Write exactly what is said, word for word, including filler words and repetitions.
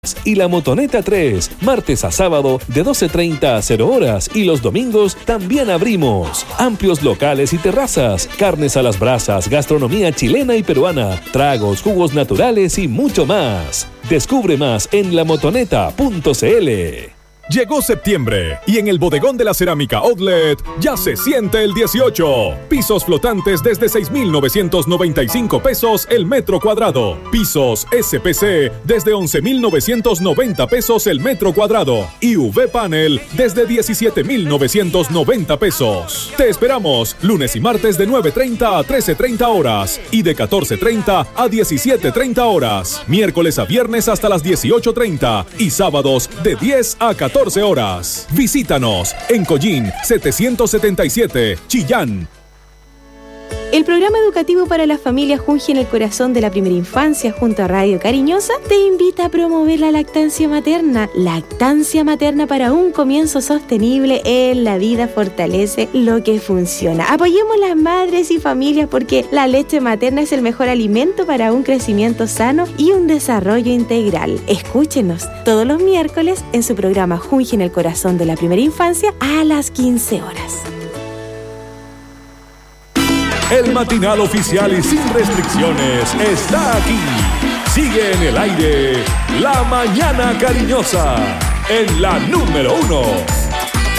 Y la Motoneta tres, martes a sábado de doce treinta a cero horas y los domingos también abrimos. Amplios locales y terrazas, carnes a las brasas, gastronomía chilena y peruana, tragos, jugos naturales y mucho más. Descubre más en la motoneta punto c l. Llegó septiembre y en el bodegón de la cerámica Outlet ya se siente el dieciocho. Pisos flotantes desde seis mil novecientos noventa y cinco pesos el metro cuadrado. Pisos S P C desde once mil novecientos noventa pesos el metro cuadrado. Y U V Panel desde diecisiete mil novecientos noventa pesos. Te esperamos lunes y martes de nueve treinta a trece treinta horas y de catorce treinta a diecisiete treinta horas. Miércoles a viernes hasta las dieciocho treinta y sábados de diez a catorce horas. Visítanos en Collín setecientos setenta y siete, Chillán. El programa educativo para las familias Junji en el corazón de la primera infancia junto a Radio Cariñosa te invita a promover la lactancia materna. Lactancia materna para un comienzo sostenible en la vida fortalece lo que funciona. Apoyemos las madres y familias porque la leche materna es el mejor alimento para un crecimiento sano y un desarrollo integral. Escúchenos todos los miércoles en su programa Junji en el corazón de la primera infancia a las quince horas. El matinal oficial y sin restricciones está aquí. Sigue en el aire La Mañana Cariñosa en la número uno.